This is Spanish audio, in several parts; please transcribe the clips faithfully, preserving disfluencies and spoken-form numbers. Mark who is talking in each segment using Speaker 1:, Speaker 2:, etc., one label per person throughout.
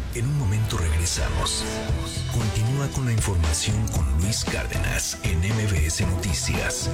Speaker 1: En un momento regresamos. Continúa con la información con Luis Cárdenas en M B S Noticias.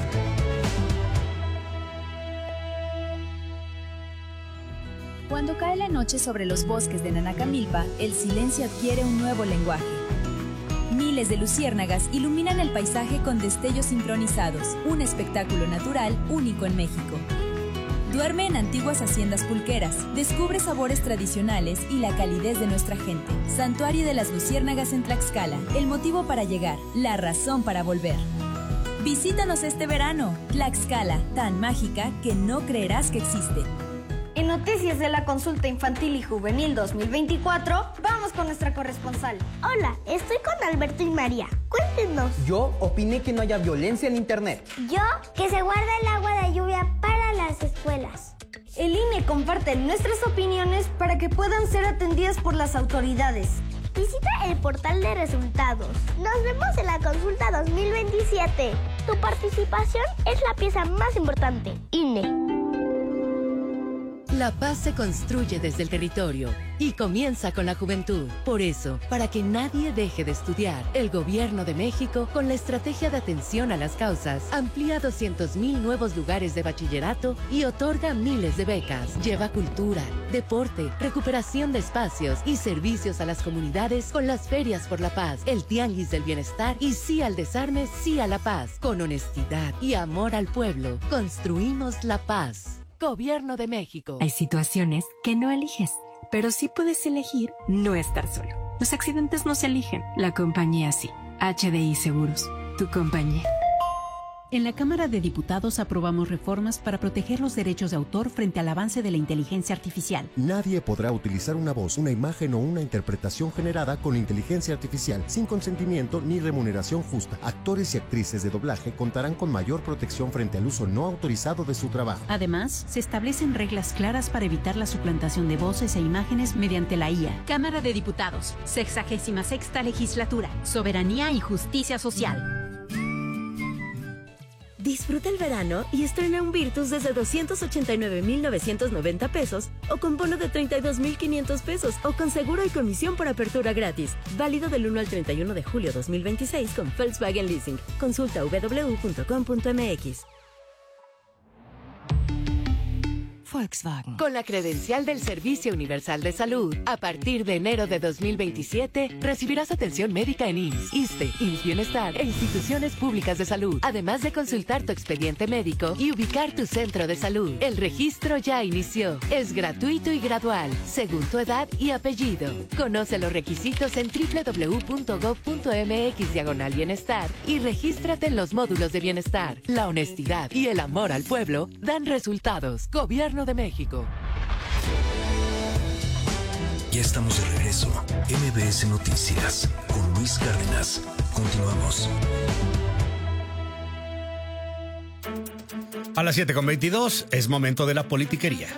Speaker 2: Cuando cae la noche sobre los bosques de Nanacamilpa, el silencio adquiere un nuevo lenguaje. Miles de luciérnagas iluminan el paisaje con destellos sincronizados, un espectáculo natural único en México. Duerme en antiguas haciendas pulqueras, descubre sabores tradicionales y la calidez de nuestra gente. Santuario de las Luciérnagas en Tlaxcala, el motivo para llegar, la razón para volver. Visítanos este verano, Tlaxcala, tan mágica que no creerás que existe.
Speaker 3: En Noticias de la Consulta Infantil y Juvenil dos mil veinticuatro, vamos con nuestra corresponsal.
Speaker 4: Hola, estoy con Alberto y María. Cuéntenos.
Speaker 5: Yo opiné que no haya violencia en Internet.
Speaker 4: Yo, que se guarda el agua de lluvia para las escuelas.
Speaker 3: El I N E comparte nuestras opiniones para que puedan ser atendidas por las autoridades.
Speaker 4: Visita el portal de resultados. Nos vemos en la Consulta dos mil veintisiete. Tu participación es la pieza más importante. I N E.
Speaker 6: La paz se construye desde el territorio y comienza con la juventud. Por eso, para que nadie deje de estudiar, el Gobierno de México, con la estrategia de atención a las causas, amplía doscientos mil nuevos lugares de bachillerato y otorga miles de becas. Lleva cultura, deporte, recuperación de espacios y servicios a las comunidades con las ferias por la paz, el tianguis del bienestar y sí al desarme, sí a la paz. Con honestidad y amor al pueblo, construimos la paz. Gobierno de México.
Speaker 7: Hay situaciones que no eliges, pero sí puedes elegir no estar solo. Los accidentes no se eligen, la compañía sí. H D I Seguros, tu compañía.
Speaker 8: En la Cámara de Diputados aprobamos reformas para proteger los derechos de autor frente al avance de la inteligencia artificial.
Speaker 9: Nadie podrá utilizar una voz, una imagen o una interpretación generada con inteligencia artificial sin consentimiento ni remuneración justa. Actores y actrices de doblaje contarán con mayor protección frente al uso no autorizado de su trabajo.
Speaker 8: Además, se establecen reglas claras para evitar la suplantación de voces e imágenes mediante la I A.
Speaker 10: Cámara de Diputados, sexagésima sexta legislatura, soberanía y justicia social.
Speaker 11: Disfruta el verano y estrena un Virtus desde doscientos ochenta y nueve mil novecientos noventa pesos o con bono de treinta y dos mil quinientos pesos o con seguro y comisión por apertura gratis. Válido del uno al treinta y uno de julio dos mil veintiséis con Volkswagen Leasing. Consulta doble u doble u doble u punto com punto m x.
Speaker 6: Volkswagen. Con la credencial del Servicio Universal de Salud, a partir de enero de dos mil veintisiete, recibirás atención médica en I M S S, ISSSTE, I M S S Bienestar e instituciones públicas de salud, además de consultar tu expediente médico y ubicar tu centro de salud. El registro ya inició. Es gratuito y gradual, según tu edad y apellido. Conoce los requisitos en doble u doble u doble u punto gob punto m x diagonal bienestar y regístrate en los módulos de bienestar. La honestidad y el amor al pueblo dan resultados. Gobierno de México.
Speaker 1: Ya estamos de regreso. M B S Noticias con Luis Cárdenas. Continuamos.
Speaker 12: A las siete con veintidós es momento de la politiquería.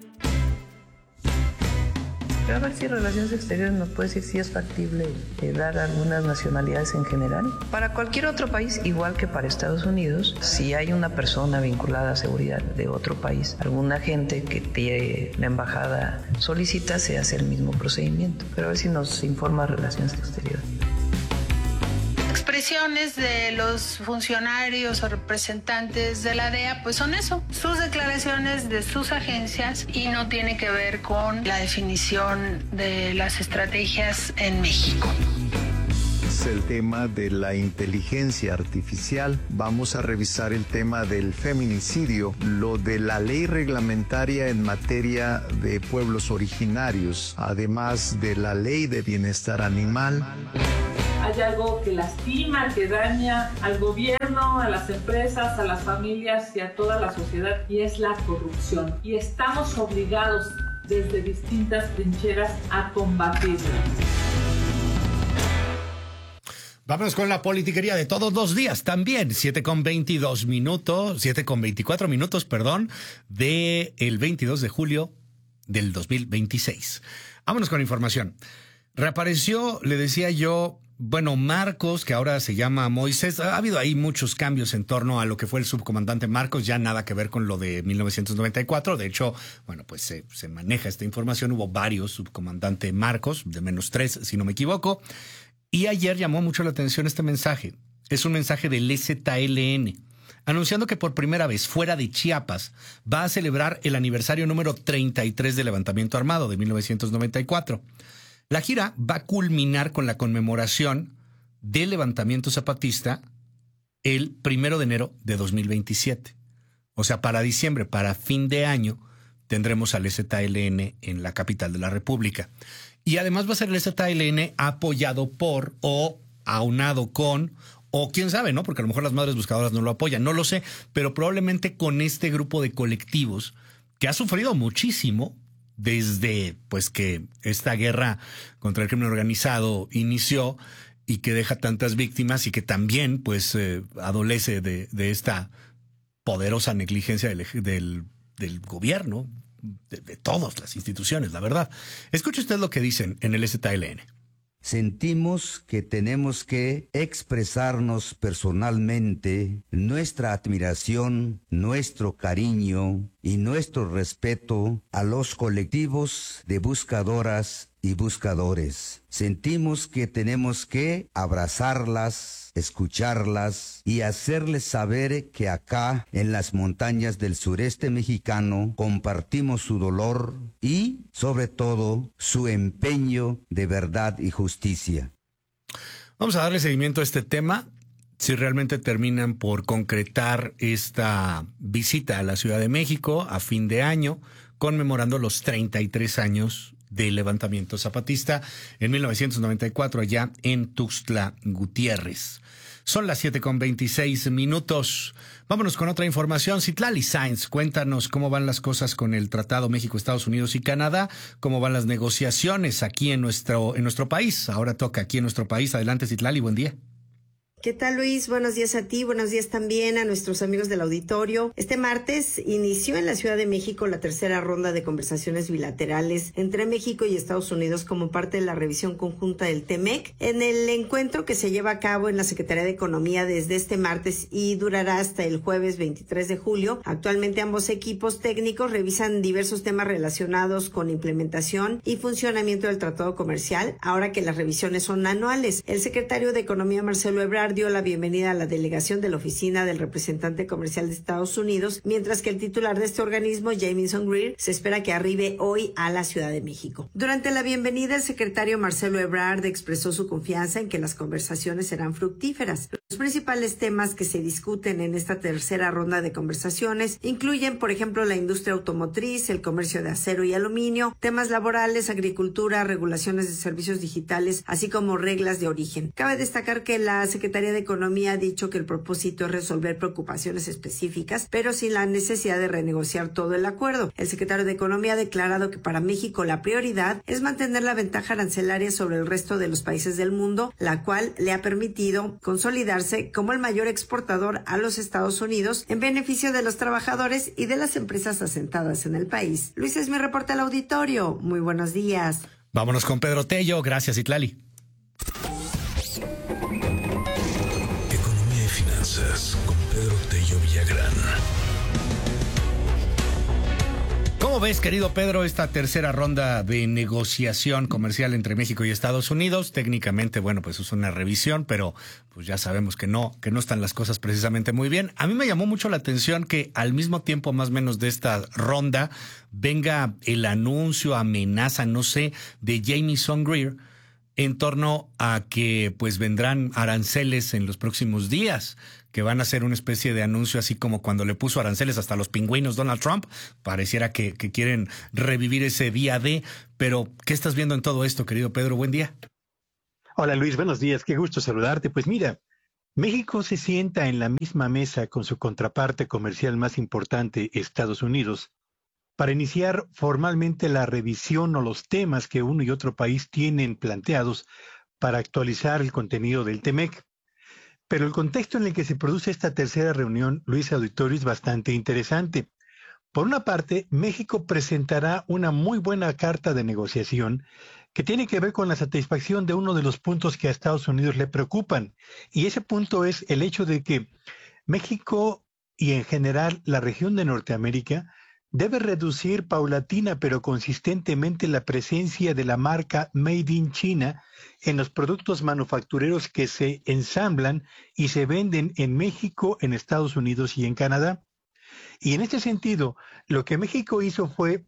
Speaker 13: A ver si Relaciones Exteriores nos puede decir si es factible eh, dar algunas nacionalidades en general. Para cualquier otro país, igual que para Estados Unidos, si hay una persona vinculada a seguridad de otro país, algún agente que tiene la embajada solicita, se hace el mismo procedimiento. Pero a ver si nos informa Relaciones Exteriores.
Speaker 14: Expresiones de los funcionarios o representantes de la D E A, pues son eso, sus declaraciones de sus agencias y no tiene que ver con la definición de las estrategias en México.
Speaker 15: El tema de la inteligencia artificial, vamos a revisar el tema del feminicidio, lo de la ley reglamentaria en materia de pueblos originarios, además de la ley de bienestar animal.
Speaker 16: Hay algo que lastima, que daña al gobierno, a las empresas, a las familias y a toda la sociedad, y es la corrupción. Y estamos obligados desde distintas trincheras a combatirla.
Speaker 12: Vámonos con la politiquería de todos los días también. siete con veintidós minutos, siete con veinticuatro minutos, perdón, del veintidós de julio del dos mil veintiséis. Vámonos con información. Reapareció, le decía yo, bueno, Marcos, que ahora se llama Moisés. Ha habido ahí muchos cambios en torno a lo que fue el subcomandante Marcos, ya nada que ver con lo de mil novecientos noventa y cuatro. De hecho, bueno, pues se, se maneja esta información. Hubo varios subcomandante Marcos, de menos tres, si no me equivoco. Y ayer llamó mucho la atención este mensaje. Es un mensaje del E Z L N, anunciando que por primera vez fuera de Chiapas va a celebrar el aniversario número treinta y tres del levantamiento armado de mil novecientos noventa y cuatro. La gira va a culminar con la conmemoración del levantamiento zapatista el primero de enero de dos mil veintisiete. O sea, para diciembre, para fin de año, tendremos al E Z L N en la capital de la República. Y además va a ser el E Z L N apoyado por o aunado con, o quién sabe, ¿no? Porque a lo mejor las madres buscadoras no lo apoyan, no lo sé, pero probablemente con este grupo de colectivos que ha sufrido muchísimo desde pues que esta guerra contra el crimen organizado inició y que deja tantas víctimas y que también pues eh, adolece de, de esta poderosa negligencia del, del, del gobierno, de, de todas las instituciones, la verdad. Escuche usted lo que dicen en el E Z L N.
Speaker 17: Sentimos que tenemos que expresarnos personalmente nuestra admiración, nuestro cariño y nuestro respeto a los colectivos de buscadoras y buscadores. Sentimos que tenemos que abrazarlas, escucharlas y hacerles saber que acá en las montañas del sureste mexicano compartimos su dolor y, sobre todo, su empeño de verdad y justicia.
Speaker 12: Vamos a darle seguimiento a este tema. Si realmente terminan por concretar esta visita a la Ciudad de México a fin de año, conmemorando los treinta y tres años del levantamiento zapatista en mil novecientos noventa y cuatro allá en Tuxtla Gutiérrez. Son las siete con veintiséis minutos. Vámonos con otra información. Citlali Sáenz, cuéntanos cómo van las cosas con el Tratado México, Estados Unidos y Canadá, cómo van las negociaciones aquí en nuestro, en nuestro país. Ahora toca aquí en nuestro país. Adelante, Citlali, buen día.
Speaker 18: ¿Qué tal, Luis? Buenos días a ti, buenos días también a nuestros amigos del auditorio. Este martes inició en la Ciudad de México la tercera ronda de conversaciones bilaterales entre México y Estados Unidos como parte de la revisión conjunta del T M E C. En el encuentro que se lleva a cabo en la Secretaría de Economía desde este martes y durará hasta el jueves veintitrés de julio, actualmente ambos equipos técnicos revisan diversos temas relacionados con implementación y funcionamiento del tratado comercial, ahora que las revisiones son anuales. El secretario de Economía, Marcelo Ebrard, dio la bienvenida a la delegación de la Oficina del Representante Comercial de Estados Unidos, mientras que el titular de este organismo, Jamieson Greer, se espera que arribe hoy a la Ciudad de México. Durante la bienvenida, el secretario Marcelo Ebrard expresó su confianza en que las conversaciones serán fructíferas. Los principales temas que se discuten en esta tercera ronda de conversaciones incluyen, por ejemplo, la industria automotriz, el comercio de acero y aluminio, temas laborales, agricultura, regulaciones de servicios digitales, así como reglas de origen. Cabe destacar que la Secretaría de Economía ha dicho que el propósito es resolver preocupaciones específicas, pero sin la necesidad de renegociar todo el acuerdo. El secretario de Economía ha declarado que para México la prioridad es mantener la ventaja arancelaria sobre el resto de los países del mundo, la cual le ha permitido consolidarse como el mayor exportador a los Estados Unidos en beneficio de los trabajadores y de las empresas asentadas en el país. Luis, es mi reporte al auditorio. Muy buenos días.
Speaker 12: Vámonos con Pedro Tello. Gracias, Citlali.
Speaker 1: Con Pedro Tello Villagrán.
Speaker 12: ¿Cómo ves, querido Pedro, esta tercera ronda de negociación comercial entre México y Estados Unidos? Técnicamente, bueno, pues es una revisión, pero pues ya sabemos que no, que no están las cosas precisamente muy bien. A mí me llamó mucho la atención que al mismo tiempo, más o menos, de esta ronda, venga el anuncio, amenaza, no sé, de Jamieson Greer en torno a que pues vendrán aranceles en los próximos días, que van a ser una especie de anuncio así como cuando le puso aranceles hasta los pingüinos Donald Trump. Pareciera que, que quieren revivir ese día de, pero ¿qué estás viendo en todo esto, querido Pedro? Buen día.
Speaker 19: Hola Luis, buenos días, qué gusto saludarte. Pues mira, México se sienta en la misma mesa con su contraparte comercial más importante, Estados Unidos, para iniciar formalmente la revisión o los temas que uno y otro país tienen planteados para actualizar el contenido del T M E C. Pero el contexto en el que se produce esta tercera reunión, Luis Auditorio, es bastante interesante, Por una parte, México presentará una muy buena carta de negociación que tiene que ver con la satisfacción de uno de los puntos que a Estados Unidos le preocupan. Y ese punto es el hecho de que México y en general la región de Norteamérica debe reducir paulatina pero consistentemente la presencia de la marca Made in China en los productos manufactureros que se ensamblan y se venden en México, en Estados Unidos y en Canadá. Y en este sentido, lo que México hizo fue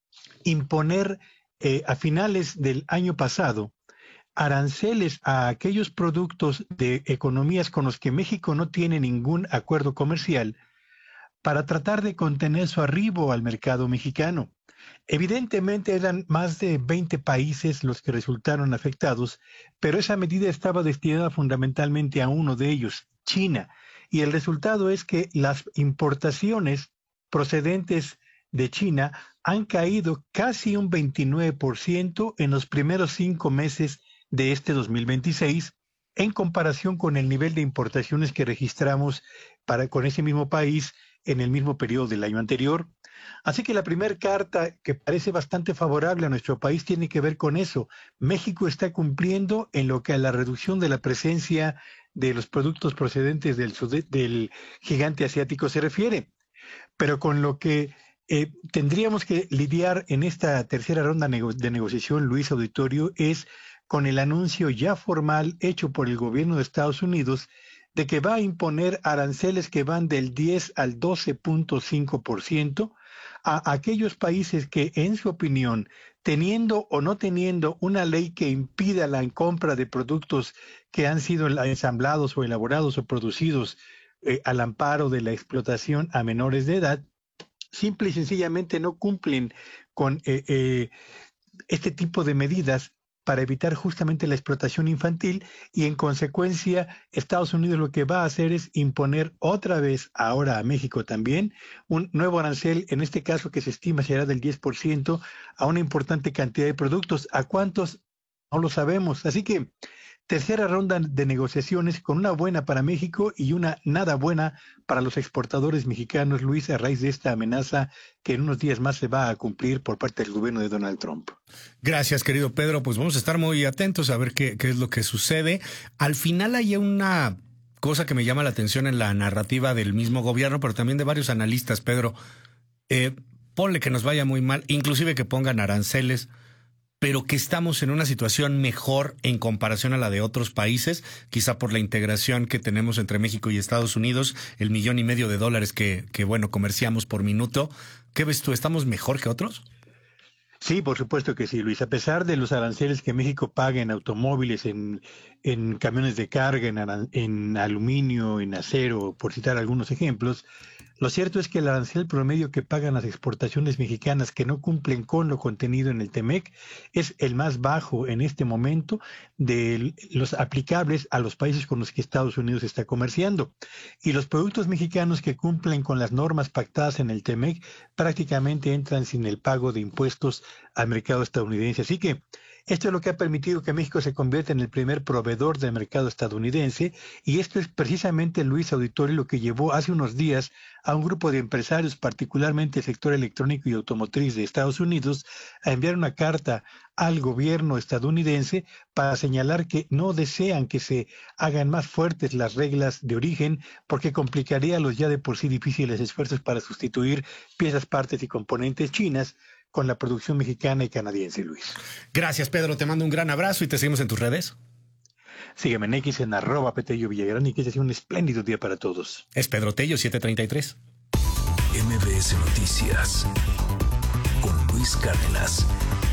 Speaker 19: imponer eh, a finales del año pasado aranceles a aquellos productos de economías con los que México no tiene ningún acuerdo comercial para tratar de contener su arribo al mercado mexicano. Evidentemente eran más de veinte países los que resultaron afectados, pero esa medida estaba destinada fundamentalmente a uno de ellos, China, y el resultado es que las importaciones procedentes de China han caído casi un veintinueve por ciento en los primeros cinco meses de este dos mil veintiséis, en comparación con el nivel de importaciones que registramos para, con ese mismo país en el mismo periodo del año anterior. Así que la primera carta, que parece bastante favorable a nuestro país, tiene que ver con eso. México está cumpliendo en lo que a la reducción de la presencia de los productos procedentes del, del gigante asiático se refiere. Pero con lo que eh, tendríamos que lidiar en esta tercera ronda de negociación, Luis Auditorio, es con el anuncio ya formal hecho por el gobierno de Estados Unidos de que va a imponer aranceles que van del diez al doce punto cinco por ciento a aquellos países que, en su opinión, teniendo o no teniendo una ley que impida la compra de productos que han sido ensamblados o elaborados o producidos eh, al amparo de la explotación a menores de edad, simple y sencillamente no cumplen con eh, eh, este tipo de medidas para evitar justamente la explotación infantil, y en consecuencia Estados Unidos lo que va a hacer es imponer otra vez, ahora a México también, un nuevo arancel, en este caso que se estima será del diez por ciento, a una importante cantidad de productos. ¿A cuántos? No lo sabemos. Así que tercera ronda de negociaciones con una buena para México y una nada buena para los exportadores mexicanos, Luis, a raíz de esta amenaza que en unos días más se va a cumplir por parte del gobierno de Donald Trump.
Speaker 12: Gracias, querido Pedro. Pues vamos a estar muy atentos a ver qué, qué es lo que sucede. Al final hay una cosa que me llama la atención en la narrativa del mismo gobierno, pero también de varios analistas, Pedro. Eh, ponle que nos vaya muy mal, inclusive que pongan aranceles, pero que estamos en una situación mejor en comparación a la de otros países, quizá por la integración que tenemos entre México y Estados Unidos, el millón y medio de dólares que, que bueno, comerciamos por minuto. ¿Qué ves tú? ¿Estamos mejor que otros?
Speaker 19: Sí, por supuesto que sí, Luis. A pesar de los aranceles que México paga en automóviles, en, en camiones de carga, en, en aluminio, en acero, por citar algunos ejemplos, lo cierto es que el arancel promedio que pagan las exportaciones mexicanas que no cumplen con lo contenido en el TEMEC es el más bajo en este momento de los aplicables a los países con los que Estados Unidos está comerciando. Y los productos mexicanos que cumplen con las normas pactadas en el TEMEC prácticamente entran sin el pago de impuestos al mercado estadounidense. Así que esto es lo que ha permitido que México se convierta en el primer proveedor del mercado estadounidense, y esto es precisamente, Luis Auditorio, lo que llevó hace unos días a un grupo de empresarios, particularmente el sector electrónico y automotriz de Estados Unidos, a enviar una carta al gobierno estadounidense para señalar que no desean que se hagan más fuertes las reglas de origen, porque complicaría los ya de por sí difíciles esfuerzos para sustituir piezas, partes y componentes chinas con la producción mexicana y canadiense, Luis.
Speaker 12: Gracias, Pedro. Te mando un gran abrazo y te seguimos en tus redes.
Speaker 19: Sígueme en X en arroba Petello Villagrán, y que sea un espléndido día para todos.
Speaker 12: Es Pedro Tello, siete treinta y tres.
Speaker 1: M B S Noticias con Luis Cárdenas.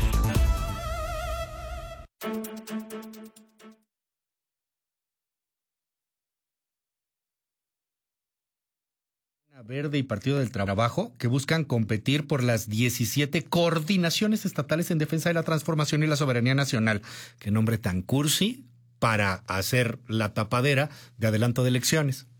Speaker 12: Verde y Partido del Trabajo, que buscan competir por las diecisiete coordinaciones estatales en defensa de la transformación y la soberanía nacional. Qué nombre tan cursi para hacer la tapadera de adelanto de elecciones.